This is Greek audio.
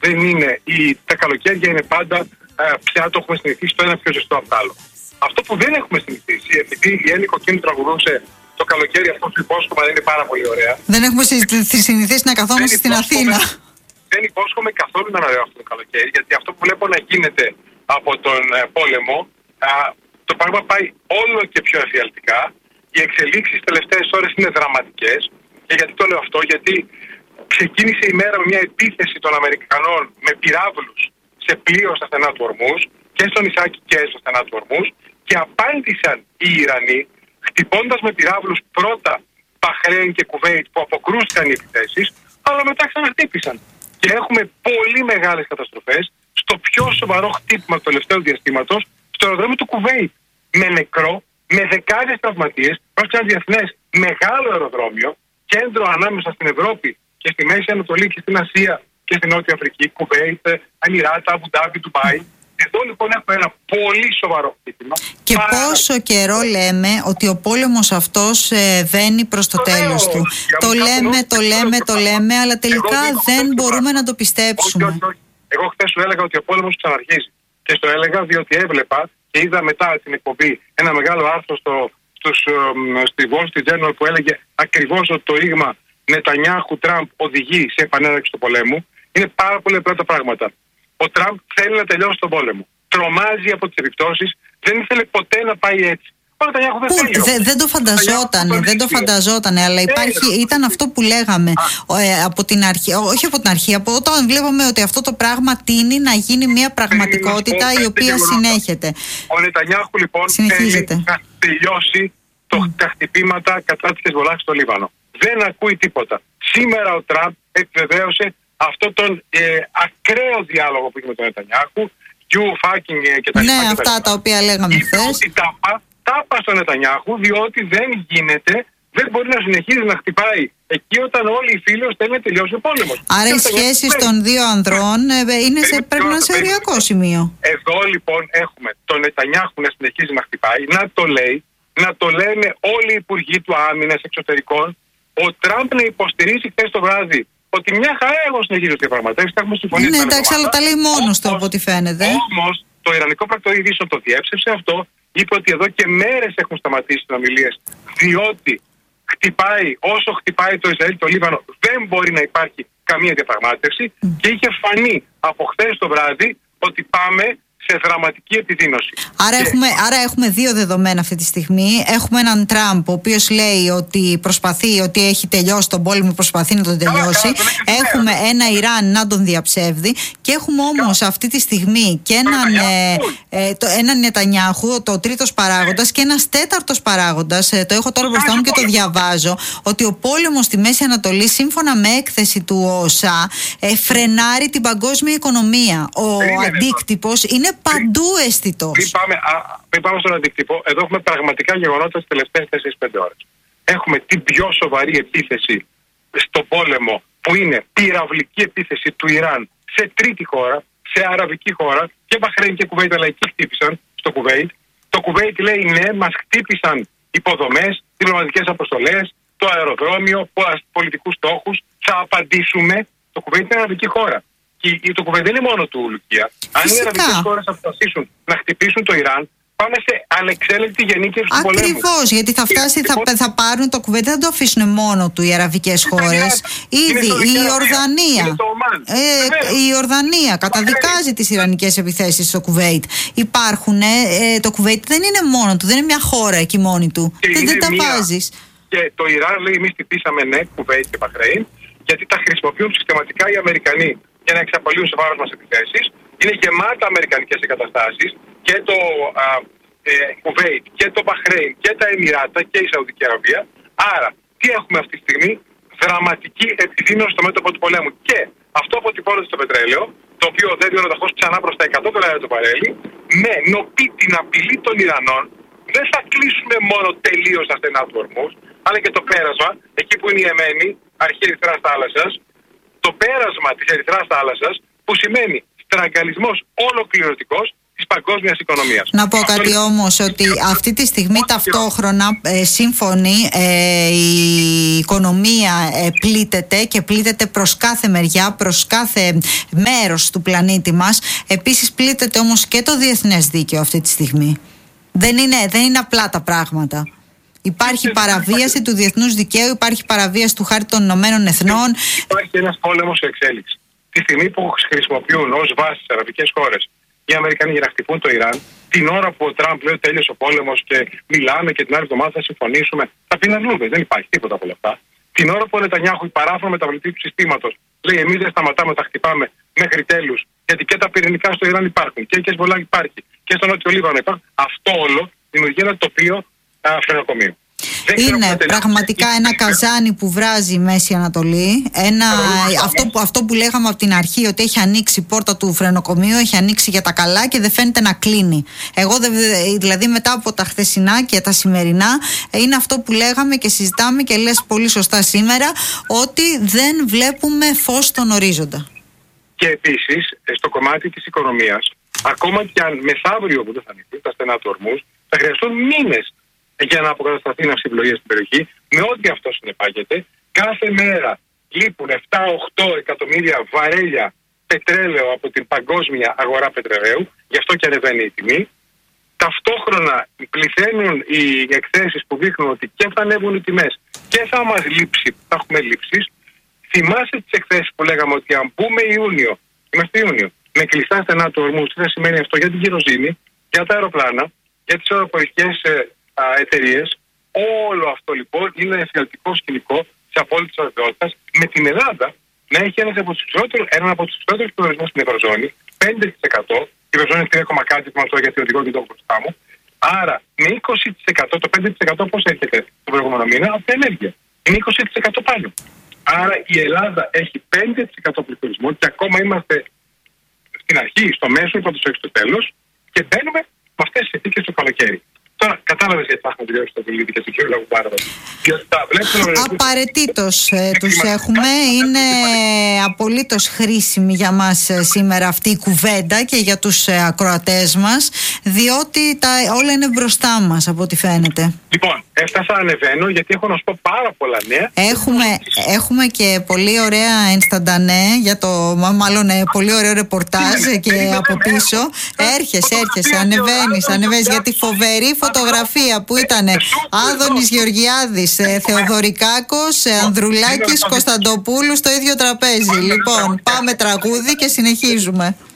δεν είναι. Τα καλοκαίρια είναι πάντα, πια το έχουμε συνηθίσει, το ένα πιο ζεστό από το άλλο. Αυτό που δεν έχουμε συνηθίσει, επειδή η Έλλη Κοκκίνου τραγουδούσε το καλοκαίρι αυτό του υπόσχομαι, δεν είναι πάρα πολύ ωραία. Δεν έχουμε συνηθίσει να καθόμαστε στην Αθήνα. Δεν υπόσχομαι καθόλου να αναραίω αυτό το καλοκαίρι, γιατί αυτό που βλέπω να γίνεται από τον πόλεμο, το πράγμα πάει όλο και πιο εφιαλτικά. Οι εξελίξεις τις τελευταίες ώρες είναι δραματικές. Και γιατί το λέω αυτό, γιατί ξεκίνησε η μέρα με μια επίθεση των Αμερικανών με πυράβλους σε πλοίο στα στενά του Ορμούζ και στο νησάκι και στα στενά του Ορμούζ, και απάντησαν οι Ιρανοί χτυπώντας με πυράβλους πρώτα Μπαχρέιν και Κουβέιτ που αποκρούστηκαν οι επιθέσεις, αλλά μετά ξαναχτύπησαν. Και έχουμε πολύ μεγάλες καταστροφές στο πιο σοβαρό χτύπημα του τελευταίου διαστήματος, στο αεροδρόμιο του Κουβέιτ. Με νεκρό, με δεκάδες τραυματίες, πρόκειται ένα διεθνές μεγάλο αεροδρόμιο, κέντρο ανάμεσα στην Ευρώπη και στη Μέση Ανατολή και στην Ασία και στην Νότια Αφρική, Κουβέιτ, Εμιράτα, Αμπουντάμπι, Ντουμπάι. Εδώ λοιπόν έχουμε ένα πολύ σοβαρό χτύπημα. Και πόσο καιρό λέμε ότι ο πόλεμος αυτός βαίνει προς το τέλος του. Το λέμε, αλλά τελικά δεν μπορούμε να το πιστέψουμε. Όχι. Εγώ χθες σου έλεγα ότι ο πόλεμος ξαναρχίζει. Και στο έλεγα διότι έβλεπα και είδα μετά την εκπομπή ένα μεγάλο άρθρο στη Wall Street Journal που έλεγε ακριβώς ότι το ρήγμα Νετανιάχου-Τραμπ οδηγεί σε επανέναρξη του πολέμου. Είναι πάρα πολύ απλά τα πράγματα. Ο Τραμπ θέλει να τελειώσει τον πόλεμο. Τρομάζει από τις επιπτώσεις. Δεν ήθελε ποτέ να πάει έτσι. Ο Νετανιάχου δεν θέλει. Δεν το φανταζότανε, αλλά ήταν αυτό που λέγαμε από την αρχή. Όχι από την αρχή, από όταν βλέπαμε ότι αυτό το πράγμα τείνει να γίνει μια πραγματικότητα η οποία συνέχεται. Ο Νετανιάχου λοιπόν θέλει να τελειώσει τα χτυπήματα κατά της Χεσβολάχ στο Λίβανο. Δεν ακούει τίποτα. Σήμερα ο Τραμπ επιβεβαίωσε αυτό τον ακραίο διάλογο που είχε με τον Νετανιάχου, και τα λοιπά. Ναι, αυτά τα οποία λέγαμε χθες. Τάπα στον Νετανιάχου, διότι δεν γίνεται, δεν μπορεί να συνεχίζει να χτυπάει εκεί όταν όλοι οι φίλοι θέλουν να τελειώσει ο πόλεμος. Άρα οι σχέσεις των δύο ανδρών πρέπει να είναι σε οριακό σημείο. Εδώ λοιπόν έχουμε τον Νετανιάχου να συνεχίζει να χτυπάει, να το λέει, να το λένε όλοι οι υπουργοί του άμυνας, εξωτερικών. Ο Τραμπ να υποστηρίζει χθες το βράδυ ότι μια χαρά εγώ συνεχίζω τις διαπραγματεύσεις, θα έχουμε συμφωνήσει. Ναι, εντάξει, αλλά τα λέει μόνος του από ό,τι φαίνεται. Όμως το Ιρανικό πρακτορείο ειδήσεων το διέψευσε αυτό, είπε ότι εδώ και μέρες έχουν σταματήσει συνομιλίες, διότι όσο χτυπάει το Ισραήλ το Λίβανο, δεν μπορεί να υπάρχει καμία διαπραγμάτευση και είχε φανεί από χθες το βράδυ ότι πάμε σε δραματική επιδείνωση. Άρα έχουμε δύο δεδομένα αυτή τη στιγμή. Έχουμε έναν Τραμπ ο οποίος λέει ότι προσπαθεί, ότι έχει τελειώσει τον πόλεμο, προσπαθεί να τον τελειώσει. Έχουμε ένα Ιράν να τον διαψεύδει. Και έχουμε όμως αυτή τη στιγμή και έναν Νετανιάχου, το τρίτος παράγοντας, και ένας τέταρτος παράγοντας. Το έχω τώρα μπροστά μου και το διαβάζω. Ότι ο πόλεμος στη Μέση Ανατολή, σύμφωνα με έκθεση του ΟΣΑ, φρενάρει την παγκόσμια οικονομία. Ο αντίκτυπος είναι παντού αισθητός. Μην πάμε στον αντίκτυπο. Εδώ έχουμε πραγματικά γεγονότα στις τελευταίες 4-5 ώρες. Έχουμε την πιο σοβαρή επίθεση στο πόλεμο, που είναι πυραυλική επίθεση του Ιράν σε τρίτη χώρα, σε αραβική χώρα, και Μπαχρέιν και Κουβέιτ, αλλά εκεί χτύπησαν στο Κουβέιτ. Το Κουβέιτ λέει ναι, μας χτύπησαν υποδομές, διπλωματικές αποστολές, το αεροδρόμιο, πολιτικούς στόχους. Θα απαντήσουμε. Το Κουβέιτ είναι αραβική χώρα. Και το Κουβέιτ δεν είναι μόνο του, Λουκία. Αν οι αραβικές χώρες αποφασίσουν να χτυπήσουν το Ιράν, πάμε σε ανεξέλεγκτη γενίκευση του πολέμου. Ακριβώς, γιατί θα πάρουν το Κουβέιτ, δεν το αφήσουν μόνο του οι αραβικές χώρες. Ήδη η Ιορδανία καταδικάζει τις ιρανικές επιθέσεις στο Κουβέιτ. Υπάρχουν. Το Κουβέιτ δεν είναι μόνο του, δεν είναι μια χώρα εκεί μόνη του. Δεν τα βάζεις. Και το Ιράν λέει: εμείς χτυπήσαμε ναι, Κουβέιτ και Μπαχρέιν, γιατί τα χρησιμοποιούν συστηματικά οι Αμερικανοί για να εξαπολύουν σε βάρος μας επιθέσεις. Είναι γεμάτα αμερικανικές εγκαταστάσεις και το Κουβέιτ και το Μπαχρέιν και τα Εμιράτα και η Σαουδική Αραβία. Άρα, τι έχουμε αυτή τη στιγμή? Δραματική επιδείνωση στο μέτωπο του πολέμου. Και αυτό αποτυπώνεται στο πετρέλαιο, το οποίο δεν διορθωχώς ξανά προς τα $100 το βαρέλι, με νοπή την απειλή των Ιρανών. Δεν θα κλείσουμε μόνο τελείως τα στενά του Ορμούζ, αλλά και το πέρασμα, εκεί που είναι η Ιεμένη, αρχή Ερυθράς θάλασσας, το πέρασμα της Ερυθράς θάλασσας, που σημαίνει στραγγαλισμός ολοκληρωτικός της παγκόσμιας οικονομίας. Να πω κάτι όμως, ότι αυτή τη στιγμή ταυτόχρονα σύμφωνη η οικονομία πλήττεται και πλήττεται προς κάθε μεριά, προς κάθε μέρος του πλανήτη μας. Επίσης πλήττεται όμως και το διεθνές δίκαιο αυτή τη στιγμή. Δεν είναι απλά τα πράγματα. Υπάρχει παραβίαση του διεθνούς δικαίου, υπάρχει παραβίαση του Χάρτη των Ηνωμένων Εθνών. Υπάρχει ένας πόλεμος σε εξέλιξη. Τη στιγμή που χρησιμοποιούν ως βάση τις αραβικές χώρες οι Αμερικανοί για να χτυπούν το Ιράν, την ώρα που ο Τραμπ λέει ότι τέλειωσε ο πόλεμος και μιλάμε και την άλλη εβδομάδα θα συμφωνήσουμε, θα πεινασλούμε. Δεν υπάρχει τίποτα από όλα αυτά. Την ώρα που ο Νετανιάχου, η παράφρο μεταβλητή του συστήματος, λέει εμείς δεν σταματάμε, τα χτυπάμε μέχρι τέλους, γιατί και τα πυρηνικά στο Ιράν υπάρχουν και η Χεσμολάχ υπάρχει και στο Νότιο Λίβανο υπάρχουν. Αυτό όλο δημιουργεί ένα τοπίο φρενοκομείου. Είναι πραγματικά ένα καζάνι που βράζει η Μέση Ανατολή. Αυτό που λέγαμε από την αρχή, ότι έχει ανοίξει η πόρτα του φρενοκομείου, έχει ανοίξει για τα καλά και δεν φαίνεται να κλείνει. Δηλαδή μετά από τα χθεσινά και τα σημερινά, είναι αυτό που λέγαμε και συζητάμε και λες πολύ σωστά σήμερα, ότι δεν βλέπουμε φως στον ορίζοντα. Και επίσης στο κομμάτι της οικονομίας, ακόμα και αν μεθαύριο που δεν θα ανοίξουν τα στενά του ορμούς, θα χρειαστούν μήνες για να αποκατασταθεί η ναυσιπλοεία στην περιοχή, με ό,τι αυτό συνεπάγεται. Κάθε μέρα λείπουν 7-8 εκατομμύρια βαρέλια πετρέλαιο από την παγκόσμια αγορά πετρελαίου, γι' αυτό και ανεβαίνει η τιμή. Ταυτόχρονα πληθαίνουν οι εκθέσεις που δείχνουν ότι και θα ανέβουν οι τιμές και θα μας λείψει, θα έχουμε λήψεις. Θυμάσαι τις εκθέσεις που λέγαμε ότι αν μπούμε Ιούνιο, είμαστε Ιούνιο, με κλειστά στενά του ορμού, τι θα σημαίνει αυτό για την κυροζήνη, για τα αεροπλάνα, για τις αεροπορικές εταιρείες. Όλο αυτό λοιπόν είναι εφιαλτικό σκηνικό της απόλυτης αβεβαιότητας, με την Ελλάδα να έχει έναν από τους υψηλότερους πληθωρισμούς στην Ευρωζώνη, 5%. Η Ευρωζώνη είναι 3, κάτι που αυτό για θεωρητικό και το μπροστά μου. Άρα με 20%, το 5% πώς έρχεται το προηγούμενο μήνα, από την ενέργεια. Είναι 20% πάνω. Άρα η Ελλάδα έχει 5% πληθωρισμό και ακόμα είμαστε στην αρχή, στο μέσο, είπα στο τέλος, και μπαίνουμε με αυτές τις συνθήκες το καλοκαίρι. Τώρα κατάλαβες γιατί θα έχουμε τελειώσει το πολίτη και το κύριο Λαγουμπάρα. Απαραίτητος τους έχουμε. Είναι απολύτως χρήσιμη για μας σήμερα αυτή η κουβέντα και για τους ακροατές μας, διότι όλα είναι μπροστά μας από ό,τι φαίνεται. Λοιπόν, έφτασα ανεβαίνω γιατί έχω να σου πω πάρα πολλά νέα. Έχουμε και πολύ ωραία ενσταντανέ, μάλλον πολύ ωραίο ρεπορτάζ και από πίσω. Έρχεσαι, ανεβαίνεις για τη φοβερή φωτογραφία που ήταν Άδωνης Γεωργιάδης, Θεοδωρικάκος, Ανδρουλάκης, Κωνσταντοπούλου στο ίδιο τραπέζι. Λοιπόν, πάμε τραγούδι και συνεχίζουμε.